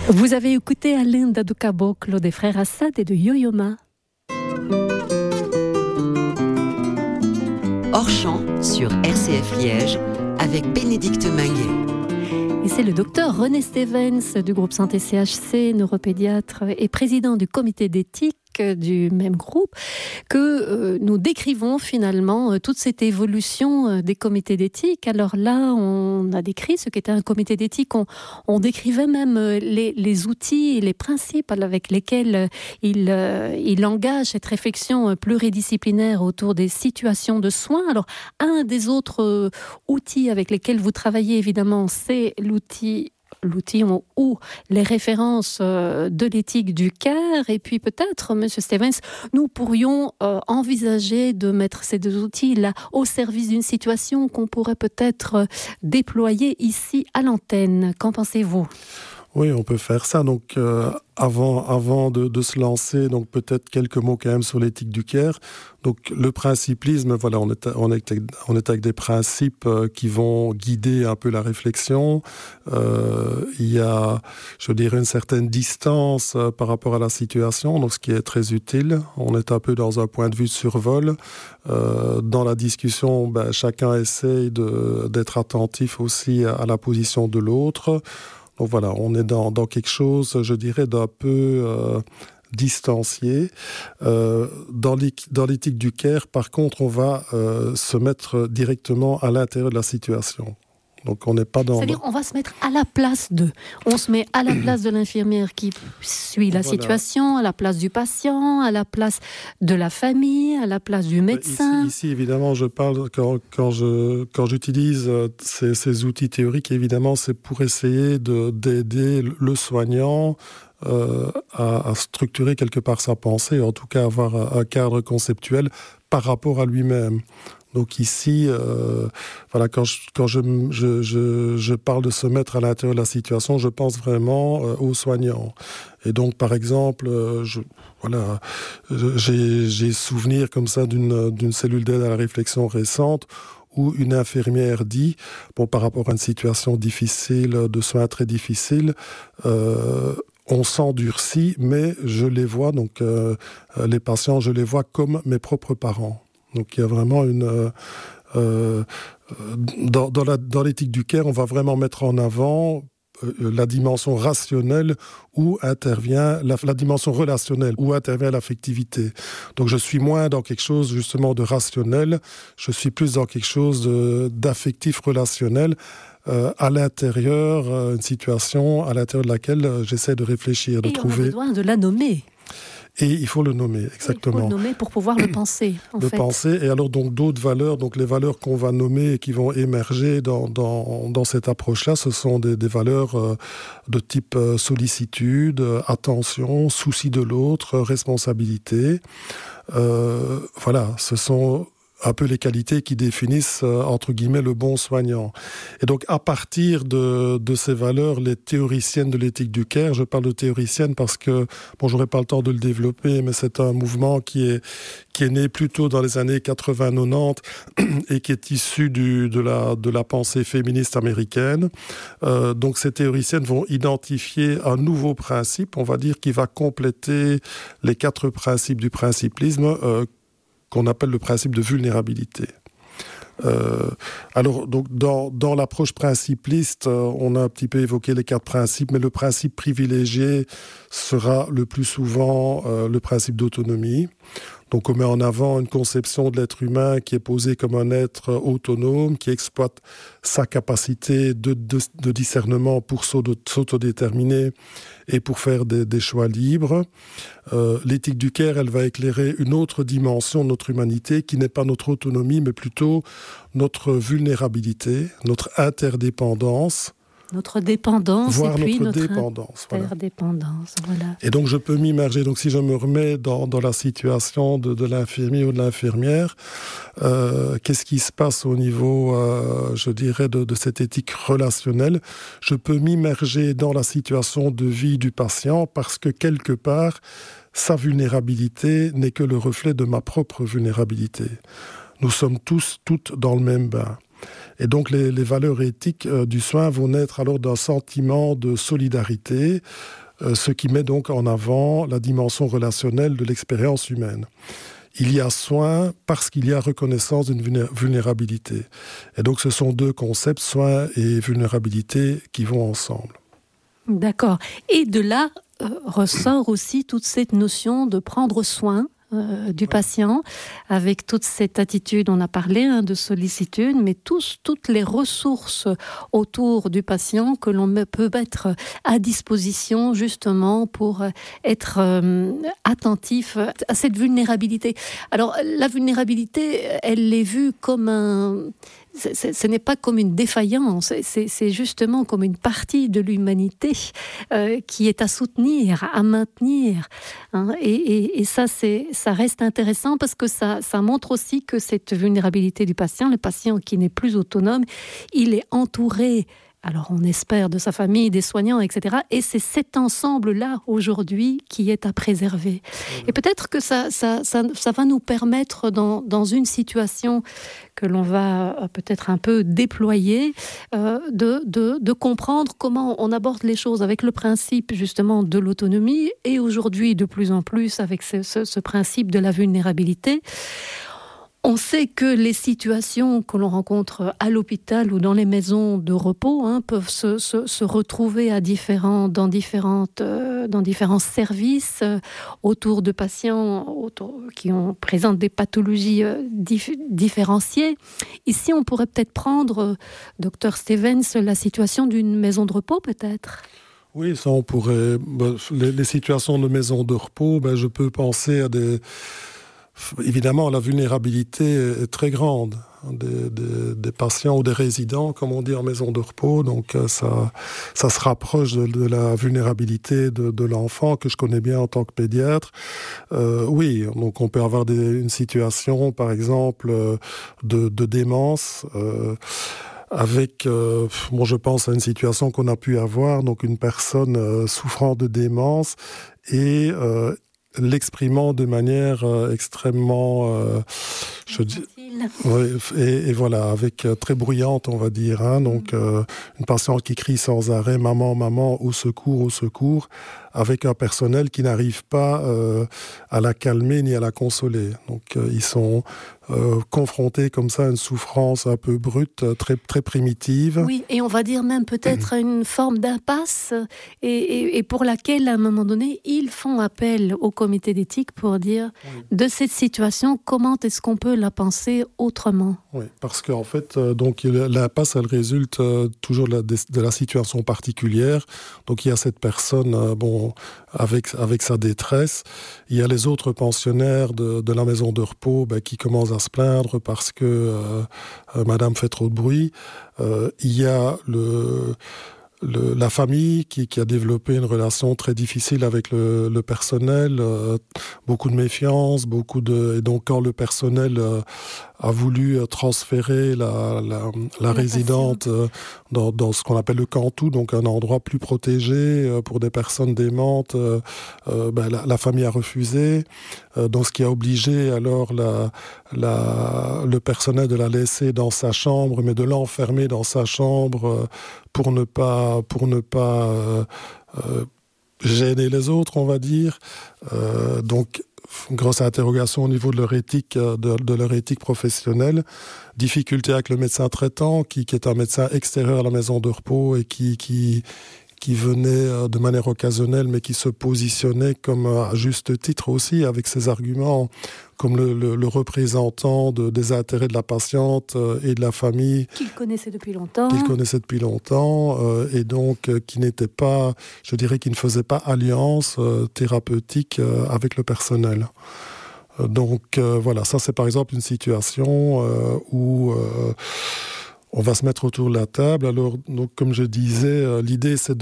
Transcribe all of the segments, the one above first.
Vous avez écouté Alain Dadou Caboclo des frères Assad et de Yo-Yo Ma. Hors champ sur RCF Liège avec Bénédicte Minguet. Et c'est le docteur René Stevens du groupe Santé CHC, neuropédiatre et président du comité d'éthique du même groupe, que nous décrivons finalement toute cette évolution des comités d'éthique. Alors là, on a décrit ce qu'était un comité d'éthique, on décrivait même les outils et les principes avec lesquels il engage cette réflexion pluridisciplinaire autour des situations de soins. Alors, un des autres outils avec lesquels vous travaillez, évidemment, c'est l'outil ou les références de l'éthique du CARE. Et puis peut-être, M. Stevens, nous pourrions envisager de mettre ces deux outils-là au service d'une situation qu'on pourrait peut-être déployer ici à l'antenne. Qu'en pensez-vous ? Oui, on peut faire ça. Donc, avant de se lancer, donc peut-être quelques mots quand même sur l'éthique du CARE. Donc, le principlisme, voilà, on est avec des principes qui vont guider un peu la réflexion. Il y a, je dirais, une certaine distance par rapport à la situation, donc ce qui est très utile. On est un peu dans un point de vue de survol. Dans la discussion, chacun essaye d'être attentif aussi à la position de l'autre. Donc voilà, on est dans quelque chose, je dirais, d'un peu distancié. Dans l'éthique du CARE, par contre, on va se mettre directement à l'intérieur de la situation. Donc on n'est pas dans... C'est-à-dire on va se mettre à la place d'eux. On se met à la place de l'infirmière qui suit la situation, à la place du patient, à la place de la famille, à la place du médecin. Ici évidemment, je parle quand j'utilise ces outils théoriques, évidemment, c'est pour essayer d'aider le soignant à structurer quelque part sa pensée, en tout cas avoir un cadre conceptuel par rapport à lui-même. Donc ici, voilà, quand je parle de se mettre à l'intérieur de la situation, je pense vraiment aux soignants. Et donc, par exemple, j'ai souvenir comme ça d'une cellule d'aide à la réflexion récente où une infirmière dit, par rapport à une situation difficile, de soins très difficiles, on s'endurcit, mais je les vois, donc les patients, je les vois comme mes propres parents. Donc il y a vraiment dans l'éthique du CARE, on va vraiment mettre en avant la dimension rationnelle où intervient la dimension relationnelle, où intervient l'affectivité. Donc je suis moins dans quelque chose justement de rationnel, je suis plus dans quelque chose d'affectif relationnel, à l'intérieur, une situation à l'intérieur de laquelle j'essaie de réfléchir, de trouver... on a besoin de la nommer. Et il faut le nommer, exactement. Il faut le nommer pour pouvoir le penser, en fait. Penser, et alors donc d'autres valeurs, donc les valeurs qu'on va nommer et qui vont émerger dans cette approche-là, ce sont des valeurs de type sollicitude, attention, souci de l'autre, responsabilité. Voilà, ce sont un peu les qualités qui définissent, entre guillemets, le bon soignant. Et donc, à partir de ces valeurs, les théoriciennes de l'éthique du CARE, je parle de théoriciennes parce que, j'aurais pas le temps de le développer, mais c'est un mouvement qui est né plutôt dans les années 80-90 et qui est issu de la pensée féministe américaine. Donc, ces théoriciennes vont identifier un nouveau principe, on va dire, qui va compléter les 4 principes du principlisme, qu'on appelle le principe de vulnérabilité. Alors, donc, dans l'approche principliste, on a un petit peu évoqué les 4 principes, mais le principe privilégié sera le plus souvent le principe d'autonomie. Donc on met en avant une conception de l'être humain qui est posée comme un être autonome, qui exploite sa capacité de discernement pour s'autodéterminer et pour faire des choix libres. L'éthique du CARE, elle va éclairer une autre dimension de notre humanité qui n'est pas notre autonomie, mais plutôt notre vulnérabilité, notre interdépendance. Notre dépendance voire et puis notre dépendance, interdépendance. Voilà. Et donc je peux m'immerger. Donc si je me remets dans la situation de l'infirmier ou de l'infirmière, qu'est-ce qui se passe au niveau, je dirais, de cette éthique relationnelle ? Je peux m'immerger dans la situation de vie du patient parce que quelque part, sa vulnérabilité n'est que le reflet de ma propre vulnérabilité. Nous sommes toutes dans le même bain. Et donc les valeurs éthiques du soin vont naître alors d'un sentiment de solidarité, ce qui met donc en avant la dimension relationnelle de l'expérience humaine. Il y a soin parce qu'il y a reconnaissance d'une vulnérabilité. Et donc ce sont deux concepts, soin et vulnérabilité, qui vont ensemble. D'accord. Et de là ressort aussi toute cette notion de prendre soin du patient, avec toute cette attitude, on a parlé de sollicitude, mais toutes les ressources autour du patient que l'on peut mettre à disposition justement pour être attentif à cette vulnérabilité. Alors la vulnérabilité, elle est vue comme ce n'est pas comme une défaillance, c'est justement comme une partie de l'humanité qui est à soutenir, à maintenir. Et ça reste intéressant parce que ça montre aussi que cette vulnérabilité du patient, le patient qui n'est plus autonome, il est entouré, alors on espère, de sa famille, des soignants, etc. Et c'est cet ensemble-là, aujourd'hui, qui est à préserver. Et peut-être que ça va nous permettre, dans une situation que l'on va peut-être un peu déployer, de comprendre comment on aborde les choses avec le principe, justement, de l'autonomie, et aujourd'hui, de plus en plus, avec ce principe de la vulnérabilité. On sait que les situations que l'on rencontre à l'hôpital ou dans les maisons de repos peuvent se retrouver dans différents services autour de patients qui présentent des pathologies différenciées. Ici, on pourrait peut-être prendre, Dr Stevens, la situation d'une maison de repos, peut-être. Oui, ça on pourrait. Les situations de maison de repos, je peux penser à des... Évidemment, la vulnérabilité est très grande des patients ou des résidents, comme on dit, en maison de repos. Donc ça se rapproche de la vulnérabilité de l'enfant que je connais bien en tant que pédiatre. Oui, donc on peut avoir une situation, par exemple, de démence. Avec, je pense à une situation qu'on a pu avoir, donc une personne souffrant de démence et l'exprimant de manière extrêmement, et voilà, avec très bruyante, on va dire. Donc, une patiente qui crie sans arrêt, maman, maman, au secours, avec un personnel qui n'arrive pas à la calmer ni à la consoler. Donc, ils sont confrontés comme ça à une souffrance un peu brute, très, très primitive. Oui, et on va dire même peut-être à une forme d'impasse, et pour laquelle, à un moment donné, ils font appel au comité d'éthique pour dire, de cette situation, comment est-ce qu'on peut la penser autrement ? Oui, parce qu'en fait, donc, l'impasse, elle résulte toujours de la situation particulière. Donc, il y a cette personne, avec sa détresse. Il y a les autres pensionnaires de la maison de repos qui commencent à se plaindre parce que madame fait trop de bruit. Il y a la famille qui a développé une relation très difficile avec le personnel, beaucoup de méfiance, et donc quand le personnel a voulu transférer la résidente dans ce qu'on appelle le cantou, donc un endroit plus protégé pour des personnes démentes, la famille a refusé, donc ce qui a obligé alors le personnel de la laisser dans sa chambre, mais de l'enfermer dans sa chambre pour ne pas gêner les autres, on va dire. Donc, grosse interrogation au niveau de leur éthique, de leur éthique professionnelle. Difficulté avec le médecin traitant, qui est un médecin extérieur à la maison de repos et qui venait de manière occasionnelle, mais qui se positionnait comme, à juste titre aussi, avec ses arguments, comme le représentant des intérêts de la patiente et de la famille. Qu'il connaissait depuis longtemps. Et donc qui n'était pas, je dirais, qui ne faisait pas alliance thérapeutique avec le personnel. Donc voilà, ça c'est par exemple une situation où on va se mettre autour de la table. Alors, donc, comme je disais, l'idée, c'est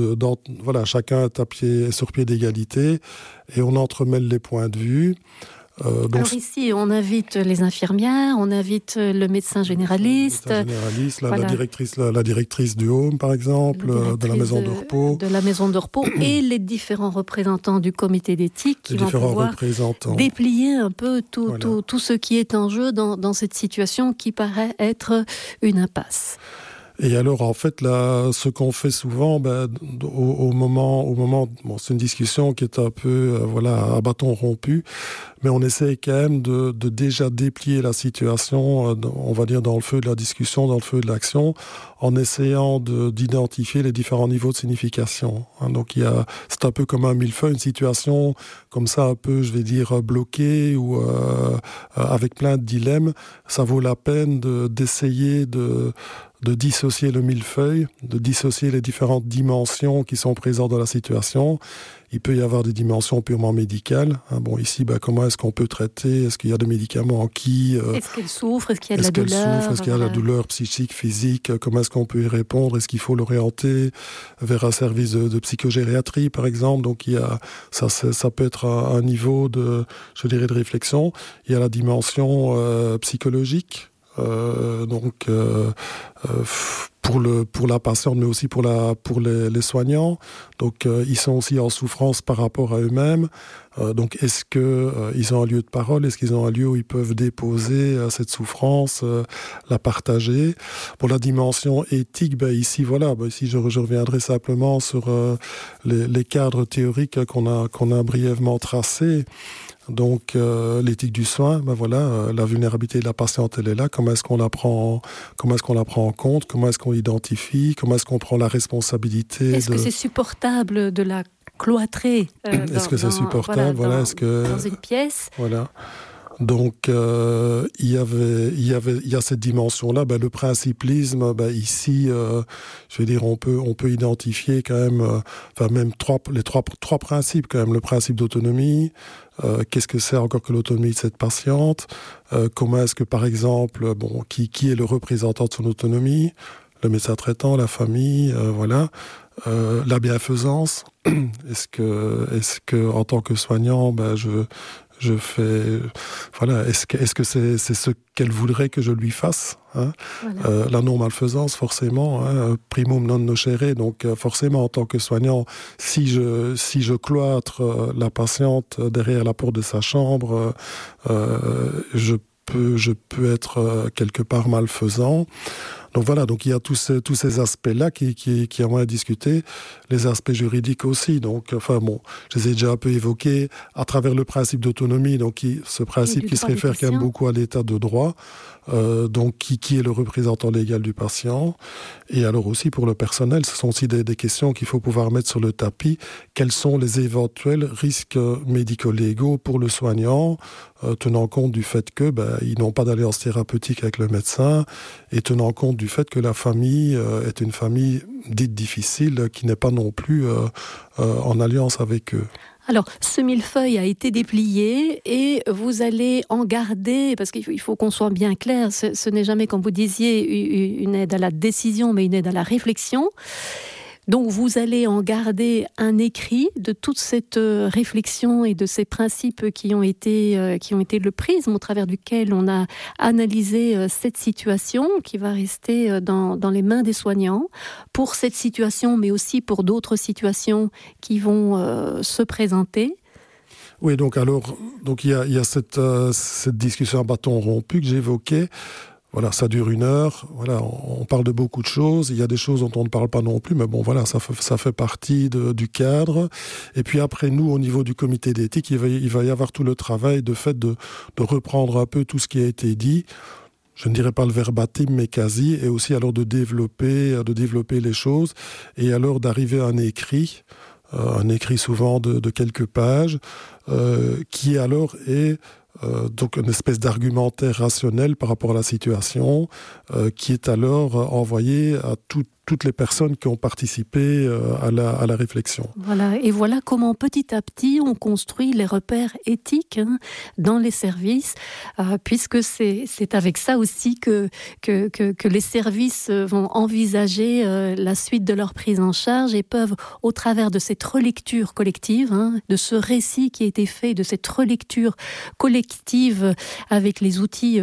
chacun est sur pied d'égalité et on entremêle les points de vue. Alors ici, on invite les infirmières, on invite le médecin généraliste. La directrice du home, par exemple, de la maison de repos. De la maison de repos et les différents représentants du comité d'éthique qui vont pouvoir déplier un peu tout ce qui est en jeu dans cette situation qui paraît être une impasse. Et alors, en fait, là, ce qu'on fait souvent, au moment, c'est une discussion qui est un peu, à bâton rompu, mais on essaie quand même de déjà déplier la situation, on va dire, dans le feu de la discussion, dans le feu de l'action, en essayant d'identifier les différents niveaux de signification. Donc, c'est un peu comme un millefeuille, une situation comme ça, un peu, je vais dire, bloquée ou avec plein de dilemmes. Ça vaut la peine d'essayer de dissocier le millefeuille, de dissocier les différentes dimensions qui sont présentes dans la situation. Il peut y avoir des dimensions purement médicales. Ici, comment est-ce qu'on peut traiter ? Est-ce qu'il y a des médicaments en qui Est-ce qu'elle souffre ? Est-ce qu'il y a de la douleur ? Est-ce qu'il y a de la douleur psychique, physique ? Comment est-ce qu'on peut y répondre ? Est-ce qu'il faut l'orienter vers un service de psychogériatrie, par exemple ? Donc, ça peut être un niveau de réflexion. Il y a la dimension psychologique. Pour la patiente, mais aussi pour les soignants. Donc, ils sont aussi en souffrance par rapport à eux-mêmes. Donc, est-ce qu'ils ont un lieu de parole ? Est-ce qu'ils ont un lieu où ils peuvent déposer cette souffrance, la partager ? Pour la dimension éthique, ici, je reviendrai simplement sur les cadres théoriques qu'on a brièvement tracés. Donc, l'éthique du soin, la vulnérabilité de la patiente, elle est là. Comment est-ce qu'on la prend en compte ? Comment est-ce qu'on l'identifie ? Comment est-ce qu'on prend la responsabilité ? Est-ce que c'est supportable de la cloîtrer est-ce que c'est supportable dans une pièce ? Voilà. Donc, il y a cette dimension-là. Le principlisme, ici, je veux dire, on peut identifier quand même, même les trois principes quand même. Le principe d'autonomie. Qu'est-ce que c'est encore que l'autonomie de cette patiente ? Comment est-ce que, par exemple, qui est le représentant de son autonomie ? Le médecin traitant, la famille, la bienfaisance. Est-ce que en tant que soignant, je fais, est-ce que c'est ce qu'elle voudrait que je lui fasse, la non-malfaisance, forcément, primum non nocere. Donc, forcément, en tant que soignant, si je cloître la patiente derrière la porte de sa chambre, je peux être quelque part malfaisant. Donc il y a tous ces aspects-là qui ont à discuter, les aspects juridiques aussi. Donc, je les ai déjà un peu évoqués à travers le principe d'autonomie, ce principe qui se réfère quand même beaucoup à l'état de droit, qui est le représentant légal du patient. Et alors aussi pour le personnel, ce sont aussi des questions qu'il faut pouvoir mettre sur le tapis. Quels sont les éventuels risques médico-légaux pour le soignant, tenant compte du fait que ils n'ont pas d'alliance thérapeutique avec le médecin, et tenant compte du fait que la famille est une famille dite difficile, qui n'est pas non plus en alliance avec eux. Alors, ce millefeuille a été déplié et vous allez en garder, parce qu'il faut qu'on soit bien clair, ce n'est jamais, comme vous disiez, une aide à la décision, mais une aide à la réflexion. Donc, vous allez en garder un écrit de toute cette réflexion et de ces principes qui ont été le prisme au travers duquel on a analysé cette situation qui va rester dans les mains des soignants pour cette situation, mais aussi pour d'autres situations qui vont se présenter. Oui, donc il y a cette discussion à bâton rompu que j'évoquais. Voilà, ça dure 1 heure. Voilà, on parle de beaucoup de choses. Il y a des choses dont on ne parle pas non plus, mais ça fait partie du cadre. Et puis après, nous, au niveau du comité d'éthique, il va y avoir tout le travail de reprendre un peu tout ce qui a été dit. Je ne dirais pas le verbatim, mais quasi, et aussi alors de développer les choses, et alors d'arriver à un écrit souvent de quelques pages, qui alors est donc une espèce d'argumentaire rationnel par rapport à la situation, qui est alors envoyé à toutes les personnes qui ont participé à la réflexion. Voilà, et voilà comment petit à petit on construit les repères éthiques dans les services, puisque c'est avec ça aussi que les services vont envisager la suite de leur prise en charge et peuvent, au travers de cette relecture collective, de ce récit qui a été fait, de cette relecture collective avec les outils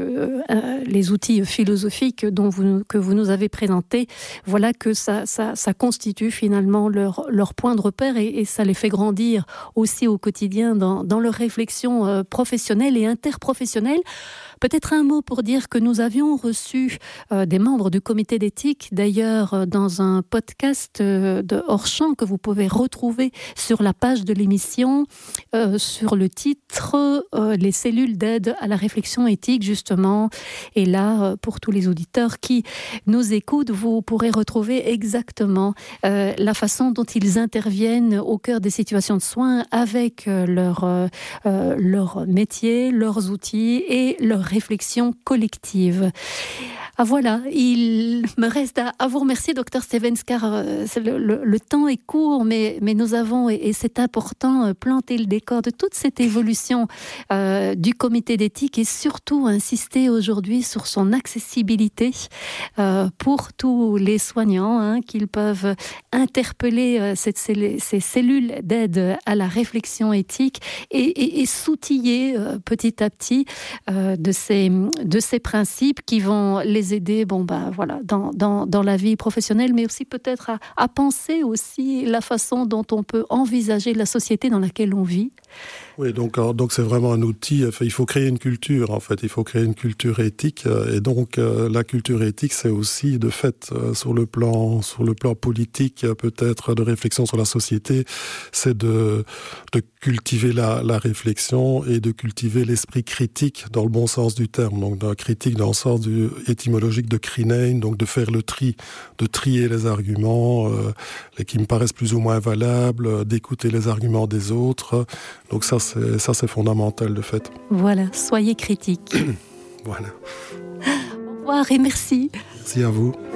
philosophiques que vous nous avez présentés, voilà que ça constitue finalement leur point de repère et ça les fait grandir aussi au quotidien dans leur réflexion professionnelle et interprofessionnelle. Peut-être un mot pour dire que nous avions reçu des membres du comité d'éthique, d'ailleurs dans un podcast de hors-champ que vous pouvez retrouver sur la page de l'émission, sur le titre « Les cellules d'aide à la réflexion éthique » justement. Et là, pour tous les auditeurs qui nous écoutent, vous pourrez retrouver exactement la façon dont ils interviennent au cœur des situations de soins avec leur métier, leurs outils et leur réflexion collective. Voilà, il me reste à vous remercier, Dr Stevens, car le temps est court, mais nous avons, et c'est important, planté le décor de toute cette évolution du comité d'éthique et surtout insister aujourd'hui sur son accessibilité pour tous les soignants, qu'ils peuvent interpeller ces cellules d'aide à la réflexion éthique et s'outiller petit à petit de ces principes qui vont les aider dans la vie professionnelle, mais aussi peut-être à penser aussi la façon dont on peut envisager la société dans laquelle on vit. Oui, donc c'est vraiment un outil. Il faut créer une culture, en fait. Il faut créer une culture éthique. Et donc, la culture éthique, c'est aussi, de fait, sur le plan politique, peut-être de réflexion sur la société, c'est de cultiver la réflexion et de cultiver l'esprit critique dans le bon sens du terme. Donc, critique dans le sens étymologique de krinein, donc de faire le tri, de trier les arguments qui me paraissent plus ou moins valables, d'écouter les arguments des autres. Donc ça c'est fondamental de fait. Voilà, soyez critiques. Voilà. Au revoir et merci. Merci à vous.